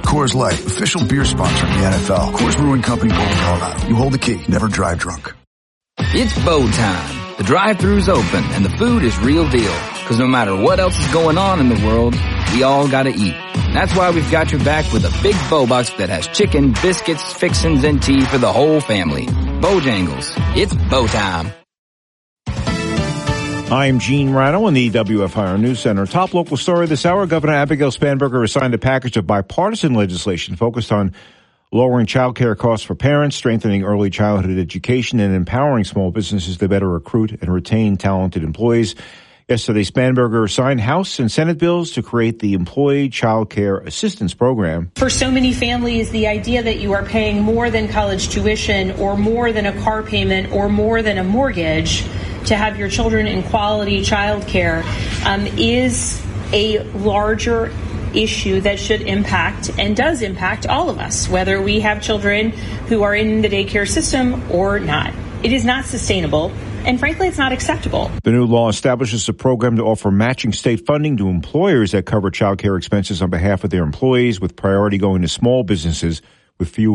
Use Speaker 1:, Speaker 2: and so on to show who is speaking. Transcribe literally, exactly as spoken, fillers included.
Speaker 1: Coors Light, official beer sponsor of the N F L. Coors Brewing Company, Golden, Colorado. You hold the key. Never drive drunk.
Speaker 2: It's bow time. The drive-thru's open and the food is real deal. Cause no matter what else is going on in the world, we all gotta eat. That's why we've got your back with a big bow box that has chicken, biscuits, fixins, and tea for the whole family. Bojangles. It's bow time.
Speaker 3: I'm Gene Rano in the W F I R News Center. Top local story this hour. Governor Abigail Spanberger has signed a package of bipartisan legislation focused on lowering child care costs for parents, strengthening early childhood education, and empowering small businesses to better recruit and retain talented employees. Yesterday, Spanberger signed House and Senate bills to create the Employee Child Care Assistance Program.
Speaker 4: For so many families, the idea that you are paying more than college tuition or more than a car payment or more than a mortgage to have your children in quality child care um, is a larger issue that should impact and does impact all of us, whether we have children who are in the daycare system or not. It is not sustainable, and frankly, it's not acceptable.
Speaker 3: The new law establishes a program to offer matching state funding to employers that cover child care expenses on behalf of their employees, with priority going to small businesses with few